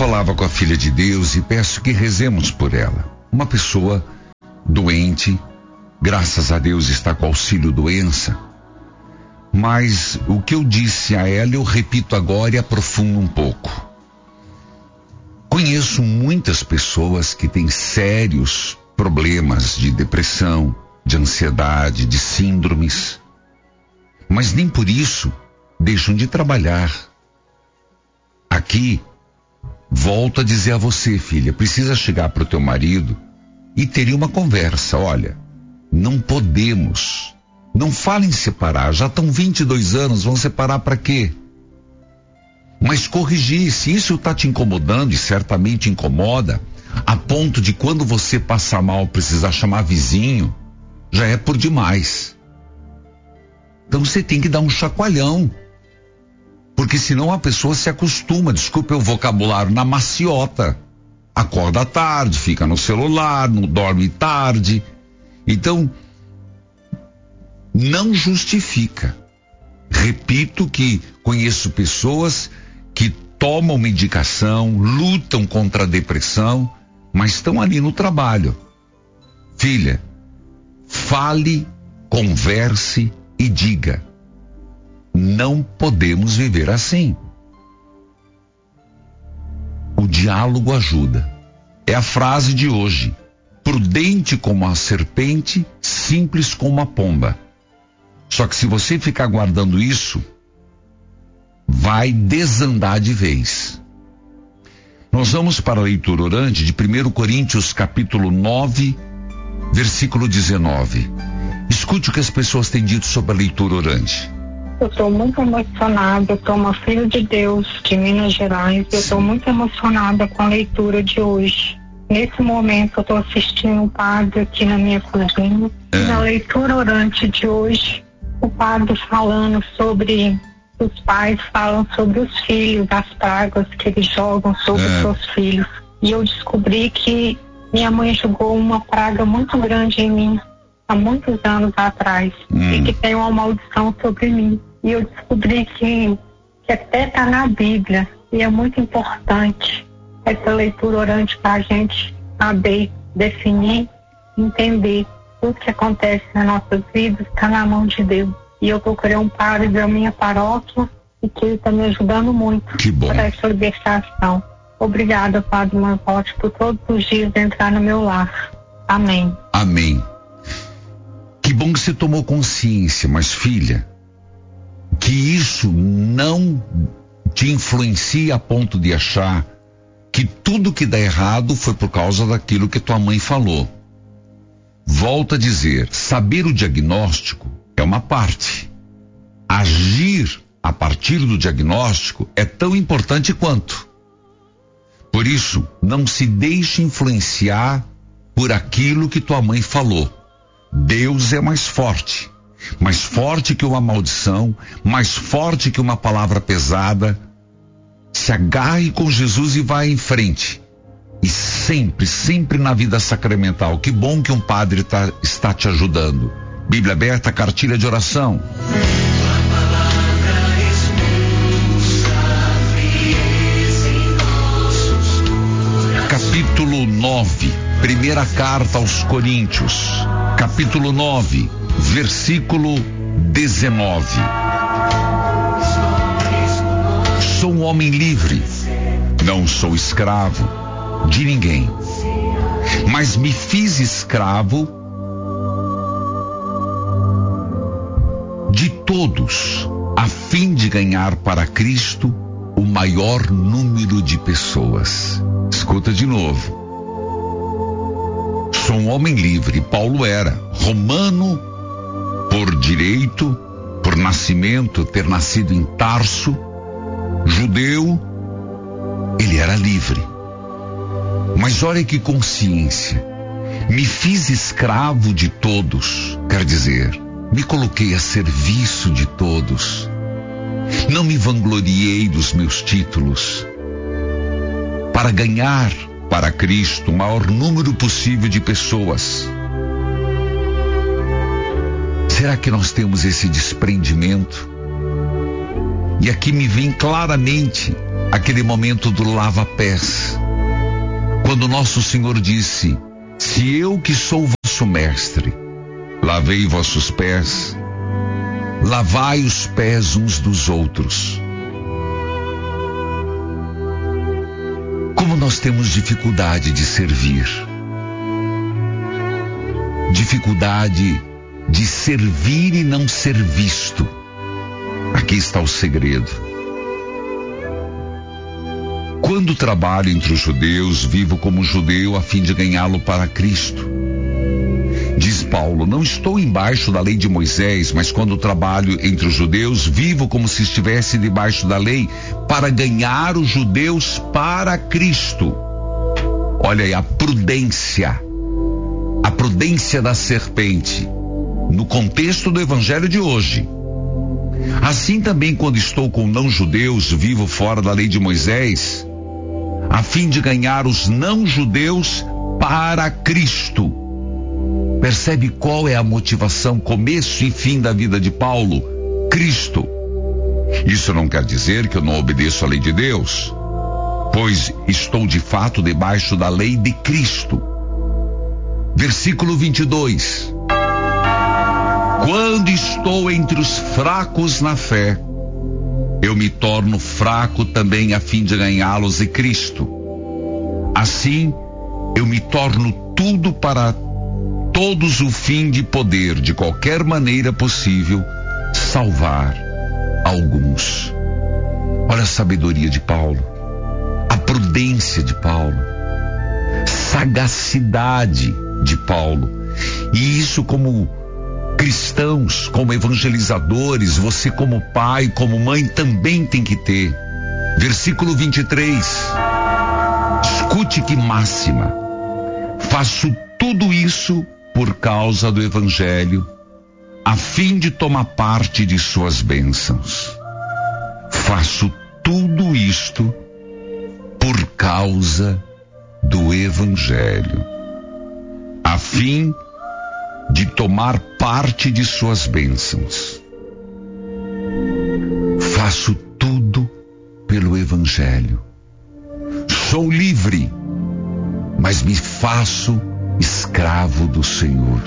falava com a filha de Deus e peço que rezemos por ela. Uma pessoa doente, graças a Deus está com auxílio doença. Mas o que eu disse a ela, eu repito agora e aprofundo um pouco. Conheço muitas pessoas que têm sérios problemas de depressão, de ansiedade, de síndromes, mas nem por isso deixam de trabalhar. Aqui, volto a dizer a você, filha, precisa chegar para o teu marido e ter uma conversa. Olha, não podemos, não fala em separar, já estão 22 anos, vão separar para quê? Mas corrigir, se isso está te incomodando, e certamente incomoda, a ponto de quando você passar mal precisar chamar vizinho, já é por demais. Então você tem que dar um chacoalhão, porque senão a pessoa se acostuma, desculpa o vocabulário, na maciota. Acorda tarde, fica no celular, não dorme tarde. Então, não justifica. Repito que conheço pessoas que tomam medicação, lutam contra a depressão, mas estão ali no trabalho. Filha, fale, converse e diga: não podemos viver assim. O diálogo ajuda. É a frase de hoje: prudente como a serpente, simples como a pomba. Só que se você ficar guardando isso, vai desandar de vez. Nós vamos para a leitura orante de 1 Coríntios capítulo 9, versículo 19. Escute o que as pessoas têm dito sobre a leitura orante. Eu estou muito emocionada, eu sou uma filha de Deus de Minas Gerais, eu estou muito emocionada com a leitura de hoje. Nesse momento eu estou assistindo um padre aqui na minha cozinha, e na leitura orante de hoje, o padre falando sobre, os pais falam sobre os filhos, as pragas que eles jogam sobre os seus filhos. E eu descobri que minha mãe jogou uma praga muito grande em mim, há muitos anos atrás, e que tem uma maldição sobre mim. E eu descobri que até está na Bíblia, e é muito importante essa leitura orante para a gente saber, definir, entender tudo que acontece nas nossas vidas está na mão de Deus. E eu procurei um padre da minha paróquia e que ele está me ajudando muito para essa libertação. Obrigada, Padre Manzotti, por todos os dias entrar no meu lar. Amém. Amém. Que bom que você tomou consciência, mas filha, que isso não te influencia a ponto de achar que tudo que dá errado foi por causa daquilo que tua mãe falou. Volto a dizer, saber o diagnóstico é uma parte. Agir a partir do diagnóstico é tão importante quanto. Por isso, não se deixe influenciar por aquilo que tua mãe falou. Deus é mais forte que uma maldição, mais forte que uma palavra pesada. Se agarre com Jesus e vá em frente. E sempre, sempre na vida sacramental. Que bom que um padre está te ajudando. Bíblia aberta, cartilha de oração. Capítulo 9, primeira carta aos Coríntios. Capítulo 9, versículo 19. Sou um homem livre, não sou escravo de ninguém, mas me fiz escravo de todos, a fim de ganhar para Cristo o maior número de pessoas. Escuta de novo. Sou um homem livre, Paulo era romano por direito, por nascimento, ter nascido em Tarso, judeu, ele era livre. Mas olha que consciência. Me fiz escravo de todos, quer dizer, me coloquei a serviço de todos. Não me vangloriei dos meus títulos. Para ganhar para Cristo o maior número possível de pessoas. Será que nós temos esse desprendimento? E aqui me vem claramente aquele momento do lava-pés, quando nosso Senhor disse: se eu que sou vosso mestre, lavei vossos pés, lavai os pés uns dos outros. Como nós temos dificuldade de servir, dificuldade de servir e não ser visto. Aqui está o segredo. Quando trabalho entre os judeus, vivo como judeu a fim de ganhá-lo para Cristo. Diz Paulo: não estou embaixo da lei de Moisés, mas quando trabalho entre os judeus, vivo como se estivesse debaixo da lei, para ganhar os judeus para Cristo. Olha aí a prudência da serpente, no contexto do evangelho de hoje. Assim também, quando estou com não-judeus, vivo fora da lei de Moisés, a fim de ganhar os não-judeus para Cristo. Percebe qual é a motivação, começo e fim da vida de Paulo? Cristo. Isso não quer dizer que eu não obedeço à lei de Deus, pois estou de fato debaixo da lei de Cristo. Versículo 22. Quando estou entre os fracos na fé, eu me torno fraco também a fim de ganhá-los em Cristo. Assim, eu me torno tudo para todos o fim de poder, de qualquer maneira possível, salvar alguns. Olha a sabedoria de Paulo, a prudência de Paulo, sagacidade de Paulo. E isso, como cristãos, como evangelizadores, você como pai, como mãe, também tem que ter. Versículo 23. Escute que máxima. Faço tudo isso por causa do evangelho, a fim de tomar parte de suas bênçãos. Faço tudo isto por causa do evangelho, a fim de tomar parte de suas bênçãos. Faço tudo pelo evangelho. Sou livre, mas me faço escravo do Senhor.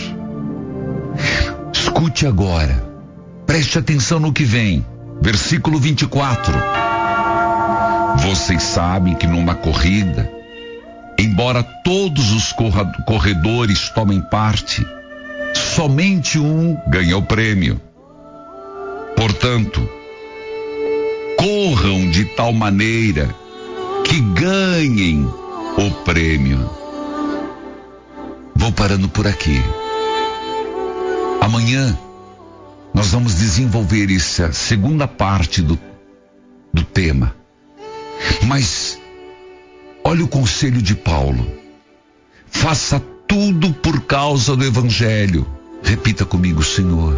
Escute agora, preste atenção no que vem. Versículo 24. Vocês sabem que numa corrida, embora todos os corredores tomem parte, somente um ganha o prêmio. Portanto, corram de tal maneira que ganhem o prêmio. Vou parando por aqui. Amanhã nós vamos desenvolver essa segunda parte do tema. Mas olha o conselho de Paulo. Faça tudo por causa do evangelho. Repita comigo: Senhor,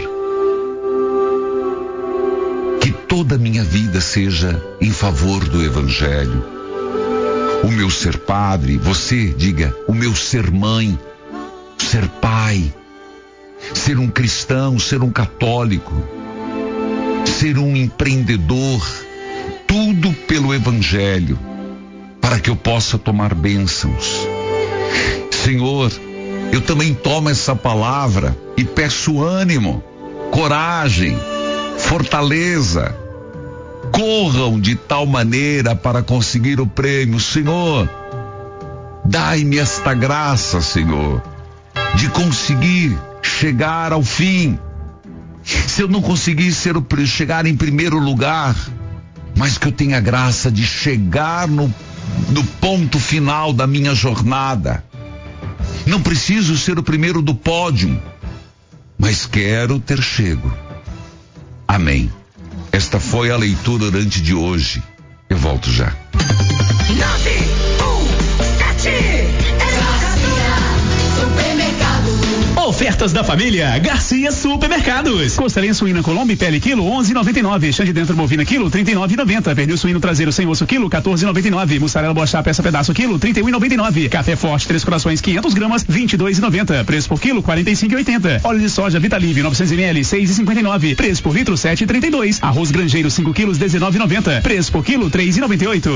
que toda a minha vida seja em favor do evangelho. O meu ser padre, você diga, o meu ser mãe, ser pai, ser um cristão, ser um católico, ser um empreendedor, tudo pelo evangelho, para que eu possa tomar bênçãos. Senhor, eu também tomo essa palavra e peço ânimo, coragem, fortaleza. Corram de tal maneira para conseguir o prêmio. Senhor, dai-me esta graça, Senhor, de conseguir chegar ao fim. Se eu não conseguir chegar em primeiro lugar, mas que eu tenha a graça de chegar no ponto final da minha jornada. Não preciso ser o primeiro do pódio, mas quero ter chego. Amém. Esta foi a leitura orante de hoje. Eu volto já. 917 Supermercado. Ofertas da família Garcia Supermercados. Costelinha suína Colombo e pele quilo 11,99. Chã de dentro bovina quilo 39,90. Pernil suíno traseiro sem osso quilo 14,99. Mussarela bochá peça pedaço quilo 31,99. Café forte 3 corações 500 gramas 22,90. Preço por quilo 45,80. Óleo de soja Vitalive 900 ml 6,59. Preço por litro 7,32. Arroz Grangeiro 5 quilos 19,90. Preço por quilo 3,98.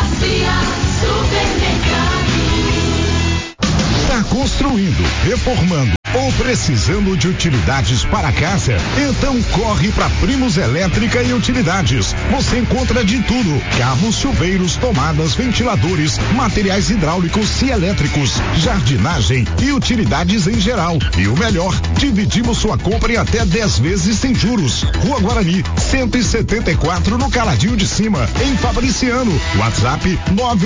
Está construindo, reformando ou precisando de utilidades para casa? Então corre para Primos Elétrica e Utilidades. Você encontra de tudo: cabos, chuveiros, tomadas, ventiladores, materiais hidráulicos e elétricos, jardinagem e utilidades em geral. E o melhor, dividimos sua compra em até 10 vezes sem juros. Rua Guarani, 174 no Caladinho de Cima, em Fabriciano. WhatsApp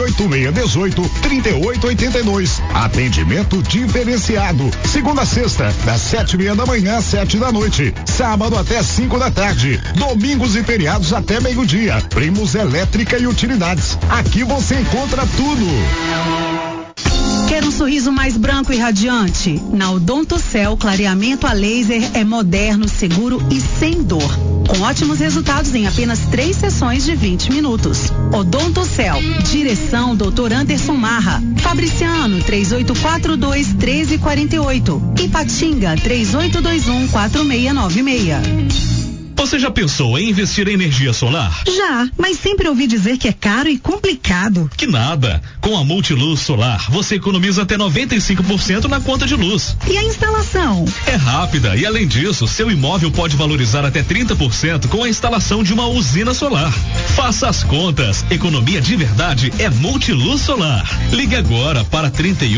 98618-3882. Atendimento diferenciado. Segunda a sexta, das 7:30 da manhã às 7 da noite. Sábado até 5 da tarde. Domingos e feriados até meio-dia. Primos Elétrica e Utilidades. Aqui você encontra tudo. Quer um sorriso mais branco e radiante? Na Odontocel, clareamento a laser é moderno, seguro e sem dor. Com ótimos resultados em apenas 3 sessões de 20 minutos. Odontocel, direção Dr. Anderson Marra. Fabriciano, 3842-1348. Ipatinga, 3821-4696. Você já pensou em investir em energia solar? Já, mas sempre ouvi dizer que é caro e complicado. Que nada. Com a Multiluz Solar, você economiza até 95% na conta de luz. E a instalação? É rápida e, além disso, seu imóvel pode valorizar até 30% com a instalação de uma usina solar. Faça as contas. Economia de verdade é Multiluz Solar. Ligue agora para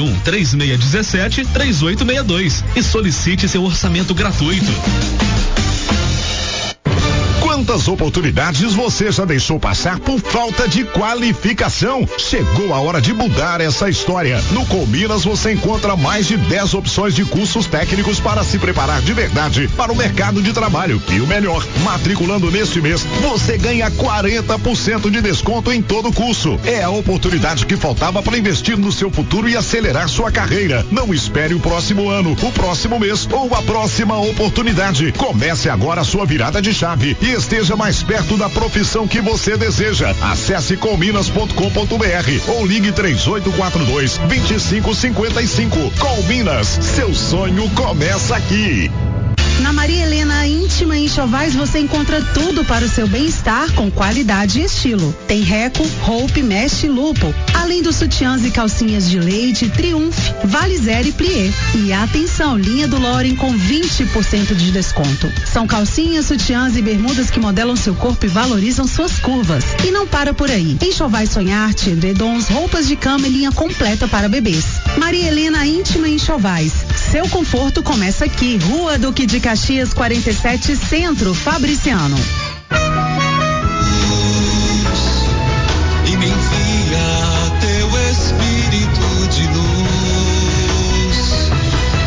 31-3617-3862 e solicite seu orçamento gratuito. Quantas oportunidades você já deixou passar por falta de qualificação? Chegou a hora de mudar essa história. No Colminas você encontra mais de 10 opções de cursos técnicos para se preparar de verdade para o mercado de trabalho. E o melhor, matriculando neste mês, você ganha 40% de desconto em todo o curso. É a oportunidade que faltava para investir no seu futuro e acelerar sua carreira. Não espere o próximo ano, o próximo mês ou a próxima oportunidade. Comece agora a sua virada de chave e esteja mais perto da profissão que você deseja. Acesse colminas.com.br ou ligue 3842-2555. Colminas, seu sonho começa aqui. Na Maria Helena Íntima e Enxovais você encontra tudo para o seu bem-estar com qualidade e estilo. Tem Reco, Hope, Mesh e Lupo, além dos sutiãs e calcinhas de leite, Triumph, Valizer e Plié. E atenção, linha do Loren com 20% de desconto. São calcinhas, sutiãs e bermudas que modelam seu corpo e valorizam suas curvas. E não para por aí. Enxovais Sonharte, edredons, roupas de cama e linha completa para bebês. Maria Helena Íntima e Enxovais. Seu conforto começa aqui. Rua Duque de Caxias 47 Centro, Fabriciano. E me envia teu espírito de luz.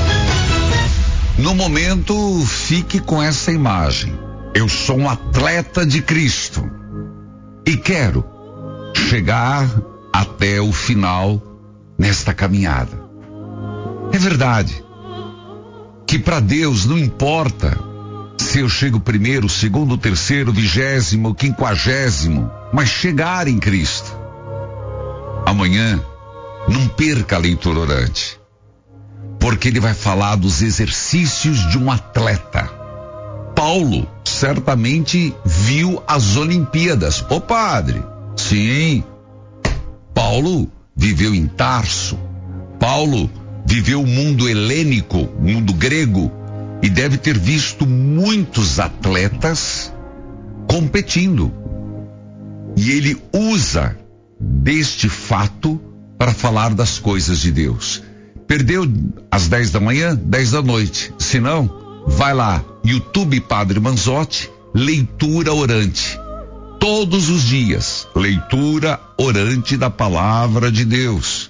No momento, fique com essa imagem. Eu sou um atleta de Cristo e quero chegar até o final nesta caminhada. É verdade que para Deus não importa se eu chego primeiro, segundo, terceiro, 20º, 50º, mas chegar em Cristo. Amanhã, não perca a leitura orante, porque ele vai falar dos exercícios de um atleta. Paulo certamente viu as Olimpíadas. Ô padre, sim, Paulo viveu em Tarso. Paulo viveu o mundo helênico, o mundo grego, e deve ter visto muitos atletas competindo. E ele usa deste fato para falar das coisas de Deus. Perdeu às 10 da manhã, 10 da noite. Se não, vai lá, YouTube Padre Manzotti, leitura orante. Todos os dias, leitura orante da palavra de Deus.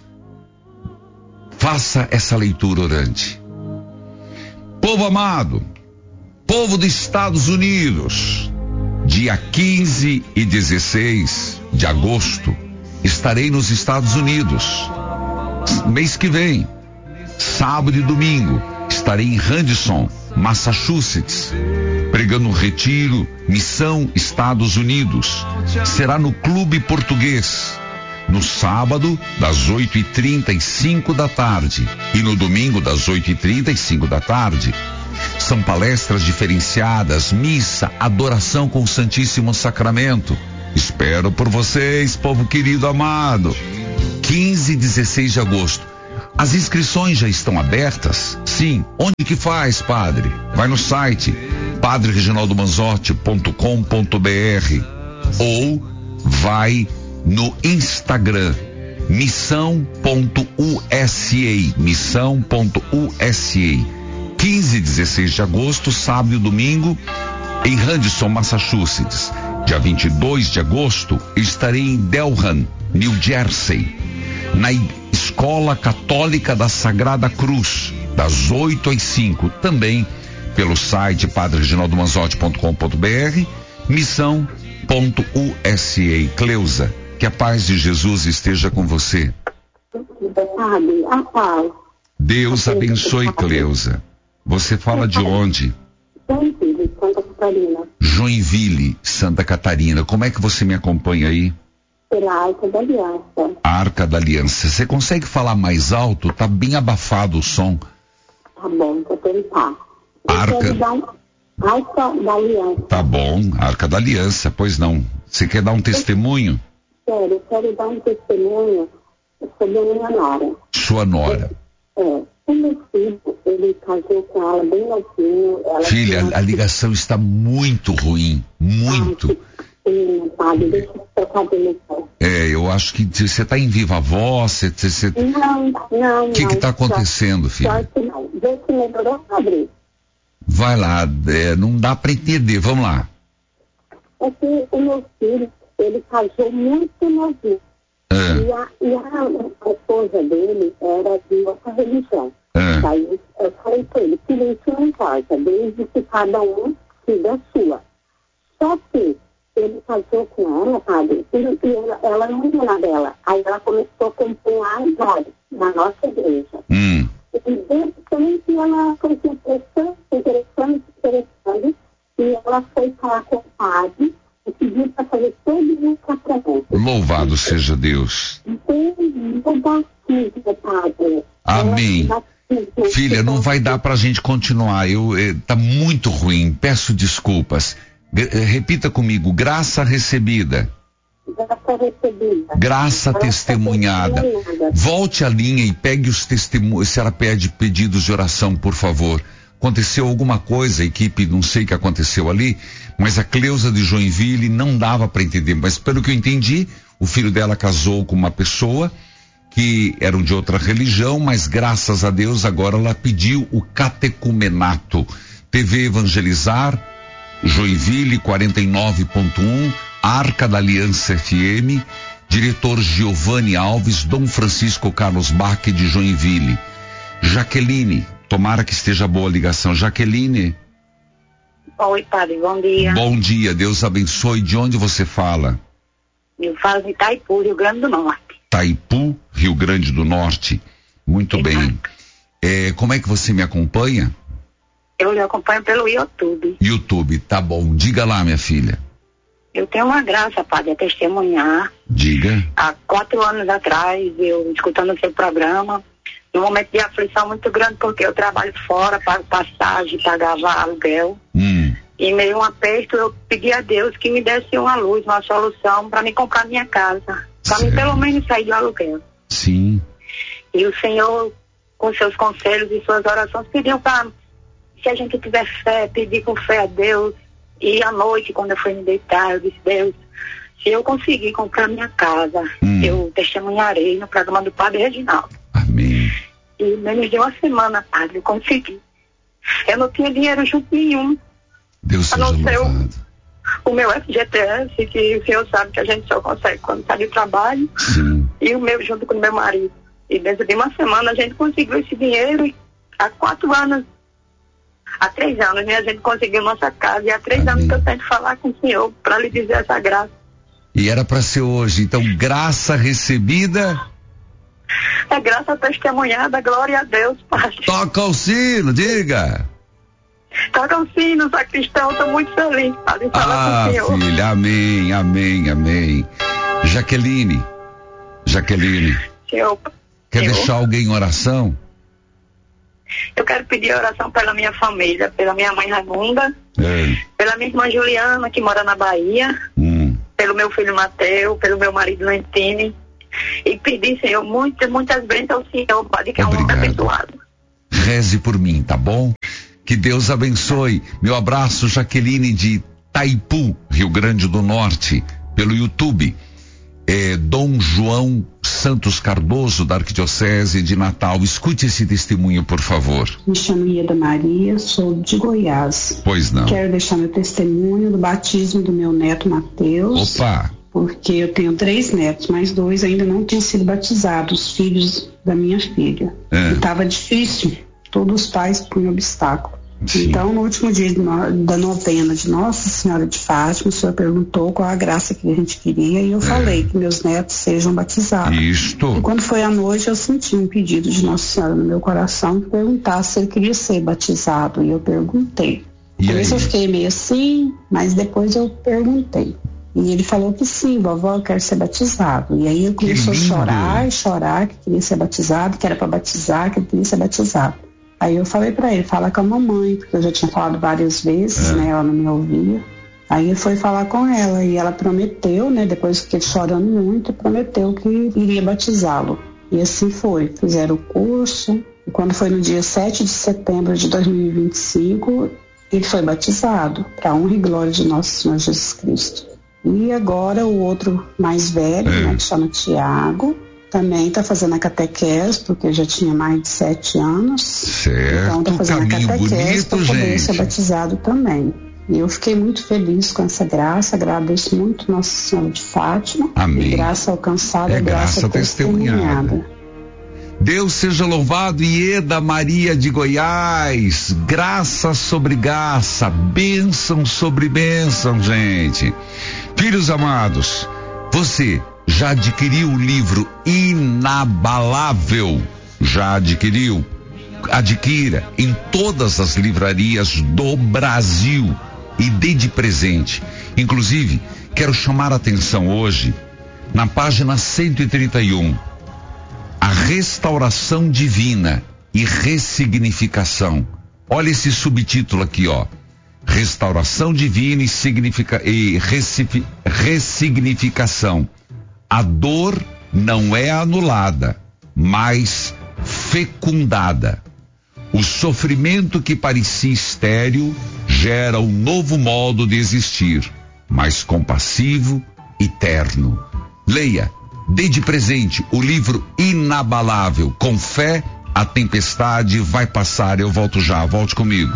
Faça essa leitura orante. Povo amado, povo dos Estados Unidos, dia 15 e 16 de agosto, estarei nos Estados Unidos. Mês que vem, sábado e domingo, estarei em Henderson, Massachusetts, pregando um retiro, Missão Estados Unidos. Será no Clube Português, no sábado, das 8h30 da tarde, e no domingo, das 8h30 da tarde. São palestras diferenciadas, missa, adoração com o Santíssimo Sacramento. Espero por vocês, povo querido amado. 15 e 16 de agosto. As inscrições já estão abertas? Sim. Onde que faz, padre? Vai no site padrereginaldomanzotti.com.br ou vai no Instagram missão.usa. 15 e 16 de agosto, sábado e domingo, em Henderson, Massachusetts. Dia 22 de agosto, estarei em Delran, New Jersey, na Escola Católica da Sagrada Cruz, das 8 às 5, também pelo site padrereginaldomanzotti.com.br, missão.usa. Cleusa, que a paz de Jesus esteja com você. A paz. Deus abençoe, Cleusa. Você fala de onde? Joinville, Santa Catarina. Joinville, Santa Catarina. Como é que você me acompanha aí? Pela Arca da Aliança. Arca da Aliança. Você consegue falar mais alto? Tá bem abafado o som. Tá bom, vou tentar. Arca da Aliança. Tá bom, Arca da Aliança, pois não. Você quer dar um testemunho? Eu quero dar um testemunho sobre a minha nora. Sua nora. O meu filho, ele casou com ela bem novinho. Filha, a ligação está muito ruim, muito. Sim, padre, deixa eu tocar dele. Eu acho que você está em viva voz, Não. O que está acontecendo, filha? Não. Vê se melhorou, padre. Vai lá, não dá para entender, vamos lá. É que o meu filho, ele casou muito novinho. E a esposa dele era de outra religião. Aí eu falei para ele, que isso não importa, desde que cada um siga a sua. Só que ele casou com ela, padre, e ela não era dela. Aí ela começou a acompanhar agora, na nossa igreja. E de repente ela foi se interessando, e ela foi falar com o padre e pediu para fazer todo o sacramento. Louvado seja Deus. Padre. Amém. Filha, não vai dar pra gente continuar. Tá muito ruim. Peço desculpas. Repita comigo. Graça recebida. Graça recebida. Graça testemunhada. Volte à linha e pegue os testemunhos. Se ela pede pedidos de oração, por favor. Aconteceu alguma coisa, equipe, não sei o que aconteceu ali, mas a Cleusa de Joinville não dava para entender. Mas pelo que eu entendi, o filho dela casou com uma pessoa que eram de outra religião, mas graças a Deus agora ela pediu o catecumenato. TV Evangelizar, Joinville 49.1, Arca da Aliança FM, diretor Giovanni Alves, Dom Francisco Carlos Bach de Joinville. Jaqueline, tomara que esteja boa a ligação. Jaqueline. Oi, padre, bom dia. Bom dia, Deus abençoe. De onde você fala? Eu falo de Itaipu, Rio Grande do Norte. Itaipu, Rio Grande do Norte. Muito bem. Como é que você me acompanha? Eu lhe acompanho pelo YouTube. YouTube, tá bom. Diga lá, minha filha. Eu tenho uma graça, padre, a testemunhar. Diga. Há 4 anos atrás, eu escutando o seu programa, num momento de aflição muito grande, porque eu trabalho fora, pago passagem, pagava aluguel. E meio um aperto, eu pedi a Deus que me desse uma luz, uma solução para me comprar minha casa. Para mim, pelo menos, sair do aluguel. Sim. E o Senhor, com seus conselhos e suas orações, pediu para, se a gente tiver fé, pedir com fé a Deus. E à noite, quando eu fui me deitar, eu disse, Deus, se eu conseguir comprar minha casa, eu testemunharei no programa do Padre Reginaldo. Amém. E menos de uma semana, padre, eu consegui. Eu não tinha dinheiro junto nenhum. Deus seja louvado. O meu FGTS, que o senhor sabe que a gente só consegue quando está de trabalho. Sim. E o meu junto com o meu marido. E dentro de uma semana a gente conseguiu esse dinheiro e há 4 anos. Há 3 anos, né? A gente conseguiu nossa casa. E há 3 anos que eu tento falar com o senhor para lhe dizer essa graça. E era para ser hoje. Então, graça recebida. É graça testemunhada, glória a Deus, Padre. Toca o sino, diga. Toca o sino, sacristão, estou muito feliz, Padre, falar com o Senhor. Filha, amém, amém, amém. Jaqueline. Senhor, quer deixar alguém em oração? Eu quero pedir oração pela minha família, pela minha mãe Raimunda, pela minha irmã Juliana, que mora na Bahia, pelo meu filho Mateus, pelo meu marido Lentine, e pedir, Senhor, muitas bênçãos ao Senhor, Padre, que é um homem abençoado. Reze por mim, tá bom? Que Deus abençoe. Meu abraço, Jaqueline de Taipu, Rio Grande do Norte, pelo YouTube. Dom João Santos Cardoso, da Arquidiocese de Natal. Escute esse testemunho, por favor. Me chamo Ieda Maria, sou de Goiás. Pois não. Quero deixar meu testemunho do batismo do meu neto Mateus. Opa! Porque eu tenho 3 netos, mas 2 ainda não tinham sido batizados, filhos da minha filha. E estava difícil, todos os pais punham obstáculo. Sim. Então, no último dia da novena de Nossa Senhora de Fátima, o senhor perguntou qual a graça que a gente queria e eu falei que meus netos sejam batizados. Isto. E quando foi à noite, eu senti um pedido de Nossa Senhora no meu coração de perguntar se ele queria ser batizado. E eu perguntei. Por isso eu fiquei meio assim, mas depois eu perguntei. E ele falou que sim, vovó, eu quero ser batizado. E aí ele começou a chorar, que queria ser batizado, que era para batizar, que ele queria ser batizado. Aí eu falei pra ele, fala com a mamãe, porque eu já tinha falado várias vezes, né, ela não me ouvia. Aí ele foi falar com ela e ela prometeu, né, depois que ele chorando muito, prometeu que iria batizá-lo. E assim foi, fizeram o curso, e quando foi no dia 7 de setembro de 2025, ele foi batizado, para honra e glória de Nosso Senhor Jesus Cristo. E agora o outro mais velho, né, que chama Tiago, também está fazendo a catequese, porque já tinha mais de 7 anos. Certo, então está fazendo a catequese para poder ser batizado também. E eu fiquei muito feliz com essa graça, agradeço muito Nossa Senhora de Fátima. Amém. E graça alcançada, graça testemunhada. Deus seja louvado, Ieda Maria de Goiás. Graça sobre graça, bênção sobre bênção, gente. Filhos amados, você já adquiriu o livro Inabalável? Já adquiriu? Adquira em todas as livrarias do Brasil e dê de presente. Inclusive, quero chamar a atenção hoje na página 131. A restauração divina e ressignificação. Olha esse subtítulo aqui, ó. Restauração divina e ressignificação. A dor não é anulada, mas fecundada. O sofrimento que parecia estéril gera um novo modo de existir, mais compassivo e terno. Leia, dê de presente o livro Inabalável. Com fé, a tempestade vai passar. Eu volto já, volte comigo.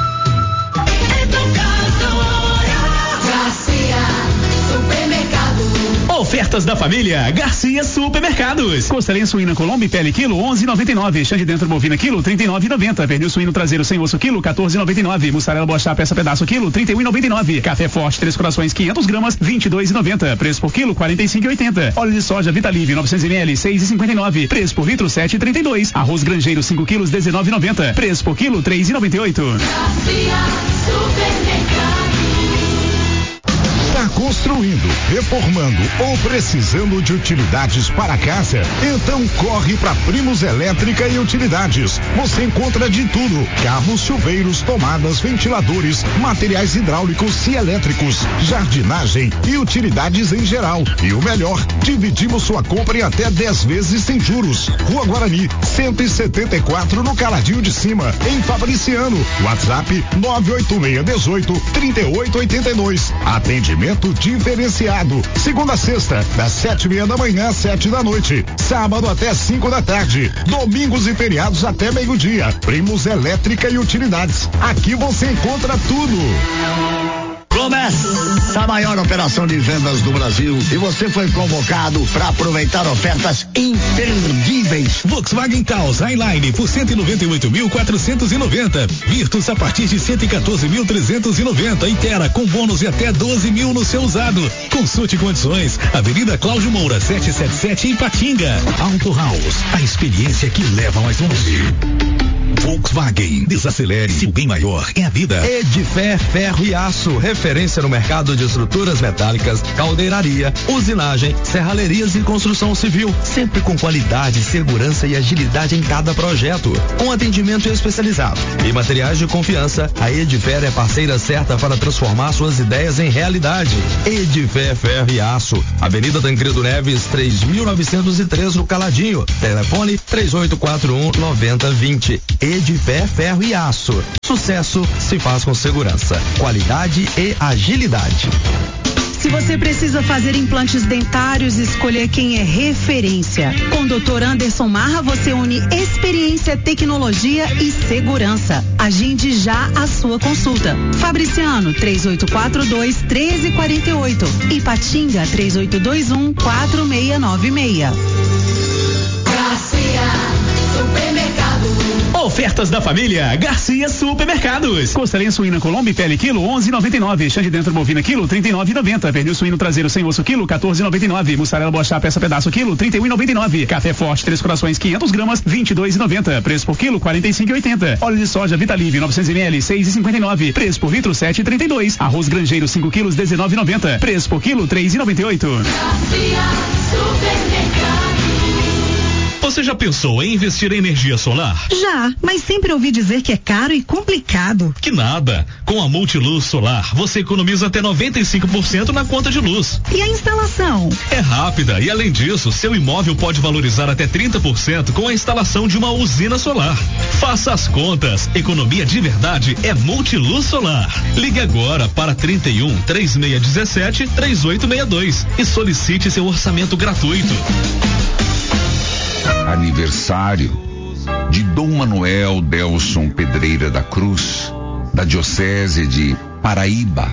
Ofertas da família Garcia Supermercados. Costelinha suína Colombo pele quilo 11,99. Xande dentro bovina quilo 39,90. Pernil suíno traseiro sem osso quilo 14,99. Mussarela bochá peça pedaço quilo 31,99. Café Forte 3 corações 500 gramas 22,90. Preço por quilo 45,80. Óleo de soja Vitalive 900 ml 6,59. Preço por litro 7,32. Arroz Grangeiro 5 quilos 19,90. Preço por quilo 3,98. Garcia Supermercado. Está construindo, reformando ou precisando de utilidades para casa? Então corre para Primos Elétrica e Utilidades. Você encontra de tudo: cabos, chuveiros, tomadas, ventiladores, materiais hidráulicos e elétricos, jardinagem e utilidades em geral. E o melhor, dividimos sua compra em até 10 vezes sem juros. Rua Guarani, 174 no Caladinho de Cima, em Fabriciano. WhatsApp 98618-3882. Atendimento diferenciado. Segunda a sexta, das 7:30 da manhã às 7 da noite. Sábado até 5 da tarde. Domingos e feriados até meio-dia. Primos Elétrica e Utilidades. Aqui você encontra tudo. Começa a maior operação de vendas do Brasil e você foi convocado para aproveitar ofertas imperdíveis. Volkswagen Taos Highline por 198.490, Virtus a partir de 114.390 e Terra com bônus de até 12.000 no seu usado. Consulte condições. Avenida Cláudio Moura 777 em Patinga. Auto House, a experiência que leva mais longe. Volkswagen, desacelere-se, o bem maior é a vida. Edifé Ferro e Aço, referência no mercado de estruturas metálicas, caldeiraria, usinagem, serralherias e construção civil, sempre com qualidade, segurança e agilidade em cada projeto, com atendimento especializado e materiais de confiança. A Edifé é parceira certa para transformar suas ideias em realidade. Edifé Ferro e Aço, Avenida Tancredo Neves 3903 no Caladinho, telefone 3841-9020. Edifé Ferro e Aço. Sucesso se faz com segurança, qualidade e agilidade. Se você precisa fazer implantes dentários, escolha quem é referência. Com o Dr. Anderson Marra, você une experiência, tecnologia e segurança. Agende já a sua consulta. Fabriciano 3842-1348. Ipatinga 3821-4696. Garcia Supermercado. Ofertas da família Garcia Supermercados. Costelinha suína Colombo pele quilo 11,99. Chã de dentro bovina quilo 39,90. Pernil suíno traseiro sem osso quilo 14,99. Mussarela bochá peça pedaço quilo 31,99. Café forte 3 corações 500 gramas 22,90. Preço por quilo 45,80. Óleo de soja Vitalive 900 ml 6,59. Preço por litro 7,32. Arroz Grangeiro 5 quilos 19,90. Preço por quilo 3,98. Garcia Supermercado. Você já pensou em investir em energia solar? Já, mas sempre ouvi dizer que é caro e complicado. Que nada. Com a Multiluz Solar, você economiza até 95% na conta de luz. E a instalação? É rápida e, além disso, seu imóvel pode valorizar até 30% com a instalação de uma usina solar. Faça as contas. Economia de verdade é Multiluz Solar. Ligue agora para 31 3617 3862 e solicite seu orçamento gratuito. Aniversário de Dom Manuel Delson Pedreira da Cruz, da Diocese de Paraíba,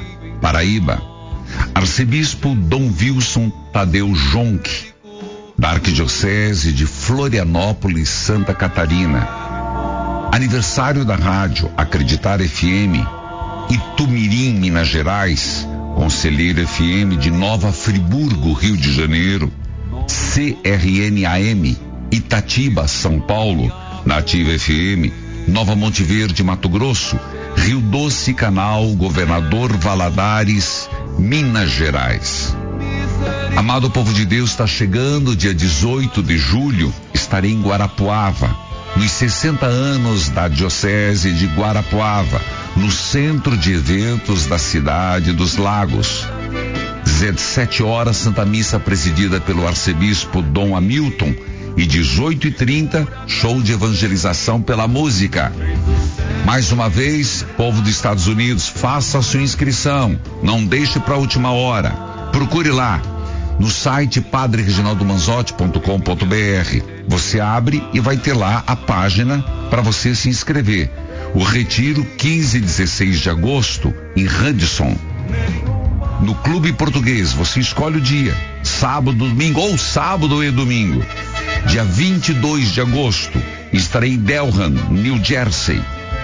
Arcebispo Dom Wilson Tadeu Jonque, da Arquidiocese de Florianópolis, Santa Catarina. Aniversário da rádio Acreditar FM, Itumirim, Minas Gerais, Conselheiro FM de Nova Friburgo, Rio de Janeiro, CRN-AM, Itatiba, São Paulo, Nativa FM, Nova Monte Verde, Mato Grosso, Rio Doce, Canal, Governador Valadares, Minas Gerais. Amado povo de Deus, está chegando dia 18 de julho, estarei em Guarapuava, nos 60 anos da Diocese de Guarapuava, no centro de eventos da cidade dos Lagos. 17 horas, Santa Missa presidida pelo Arcebispo Dom Hamilton, e 18h30, show de evangelização pela música. Mais uma vez, povo dos Estados Unidos, faça a sua inscrição, não deixe para a última hora. Procure lá no site padrereginaldomanzotti.com.br. Você abre e vai ter lá a página para você se inscrever. O retiro 15 e 16 de agosto em Hudson, no Clube Português. Você escolhe o dia, sábado, domingo ou sábado e domingo. Dia 22 de agosto, estarei em Delran, New Jersey.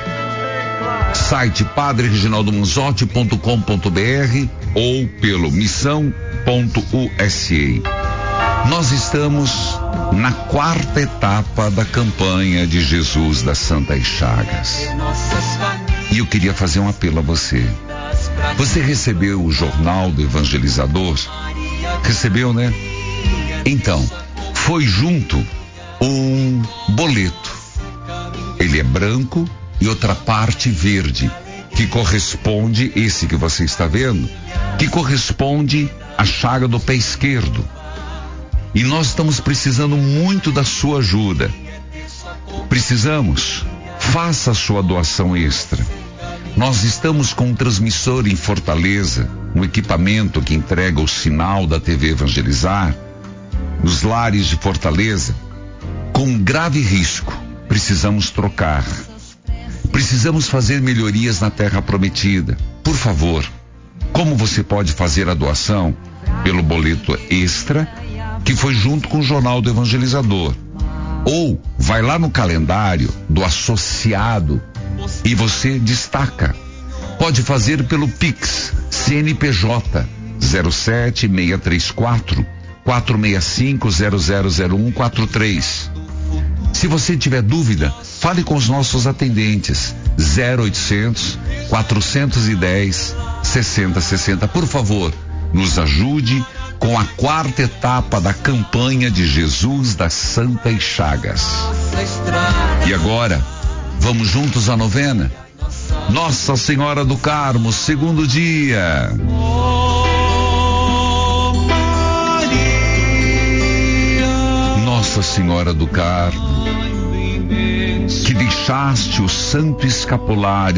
Site padrereginaldomanzotti.com.br ou pelo missão.usa. Nós estamos na 4ª etapa da campanha de Jesus das Santas Chagas. E eu queria fazer um apelo a você. Você recebeu o Jornal do Evangelizador? Recebeu, né? Então, foi junto um boleto. Ele é branco e outra parte verde, que corresponde, esse que você está vendo, que corresponde à chaga do pé esquerdo. E nós estamos precisando muito da sua ajuda. Precisamos. Faça a sua doação extra. Nós estamos com um transmissor em Fortaleza, um equipamento que entrega o sinal da TV Evangelizar, nos lares de Fortaleza, com grave risco. Precisamos trocar. Precisamos fazer melhorias na terra prometida. Por favor, Como você pode fazer a doação? Pelo boleto extra, que foi junto com o Jornal do Evangelizador. Ou vai lá no calendário do associado e você destaca. Pode fazer pelo Pix, CNPJ 07634 465 000143. Se você tiver dúvida, fale com os nossos atendentes 0800 410 6060. Por favor, nos ajude com a 4ª etapa da campanha de Jesus das Santas Chagas. E agora, vamos juntos à novena? Nossa Senhora do Carmo, 2º dia. Nossa Senhora do Carmo, que deixaste o santo escapulário